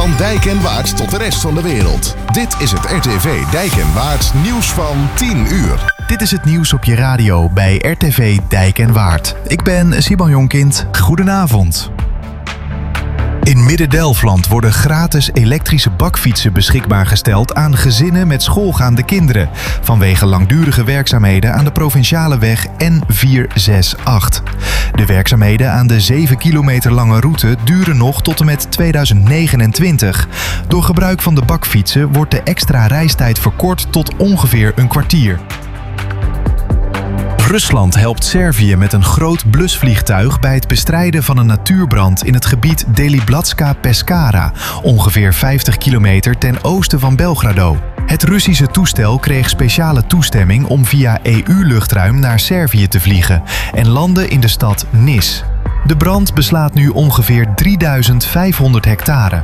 Van Dijk en Waard tot de rest van de wereld. Dit is het RTV Dijk en Waard nieuws van 10 uur. Dit is het nieuws op je radio bij RTV Dijk en Waard. Ik ben Simon Jonkind. Goedenavond. In Midden-Delfland worden gratis elektrische bakfietsen beschikbaar gesteld aan gezinnen met schoolgaande kinderen, vanwege langdurige werkzaamheden aan de provinciale weg N468. De werkzaamheden aan de 7 kilometer lange route duren nog tot en met 2029. Door gebruik van de bakfietsen wordt de extra reistijd verkort tot ongeveer een kwartier. Rusland helpt Servië met een groot blusvliegtuig bij het bestrijden van een natuurbrand in het gebied Deliblatska-Peskara, ongeveer 50 kilometer ten oosten van Belgrado. Het Russische toestel kreeg speciale toestemming om via EU-luchtruim naar Servië te vliegen en landde in de stad Nis. De brand beslaat nu ongeveer 3500 hectare.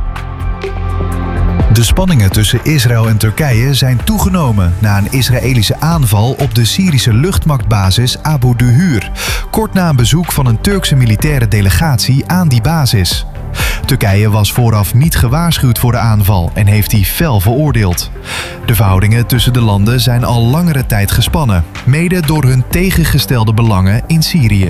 De spanningen tussen Israël en Turkije zijn toegenomen na een Israëlische aanval op de Syrische luchtmachtbasis Abu Duhur, kort na een bezoek van een Turkse militaire delegatie aan die basis. Turkije was vooraf niet gewaarschuwd voor de aanval en heeft die fel veroordeeld. De verhoudingen tussen de landen zijn al langere tijd gespannen, mede door hun tegengestelde belangen in Syrië.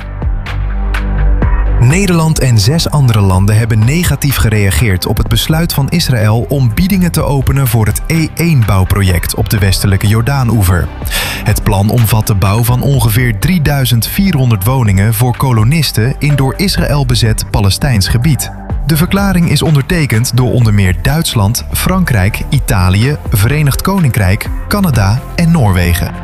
Nederland en 6 andere landen hebben negatief gereageerd op het besluit van Israël om biedingen te openen voor het E1-bouwproject op de westelijke Jordaanoever. Het plan omvat de bouw van ongeveer 3400 woningen voor kolonisten in door Israël bezet Palestijns gebied. De verklaring is ondertekend door onder meer Duitsland, Frankrijk, Italië, Verenigd Koninkrijk, Canada en Noorwegen.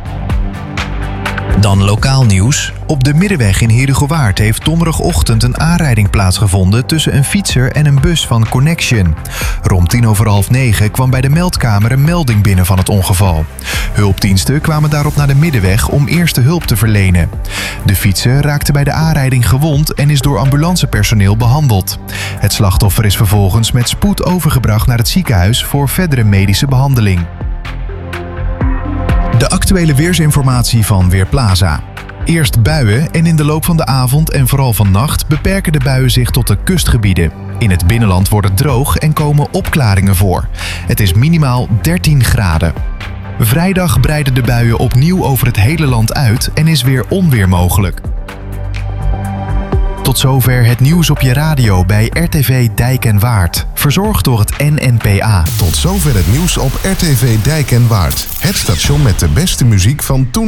Dan lokaal nieuws. Op de Middenweg in Heerhugowaard heeft donderdagochtend een aanrijding plaatsgevonden tussen een fietser en een bus van Connection. Rond 9:10 kwam bij de meldkamer een melding binnen van het ongeval. Hulpdiensten kwamen daarop naar de Middenweg om eerste hulp te verlenen. De fietser raakte bij de aanrijding gewond en is door ambulancepersoneel behandeld. Het slachtoffer is vervolgens met spoed overgebracht naar het ziekenhuis voor verdere medische behandeling. De actuele weersinformatie van Weerplaza. Eerst buien en in de loop van de avond en vooral vannacht beperken de buien zich tot de kustgebieden. In het binnenland wordt het droog en komen opklaringen voor. Het is minimaal 13 graden. Vrijdag breiden de buien opnieuw over het hele land uit en is weer onweer mogelijk. Tot zover het nieuws op je radio bij RTV Dijk en Waard. Verzorgd door het NNPA. Tot zover het nieuws op RTV Dijk en Waard. Het station met de beste muziek van toen.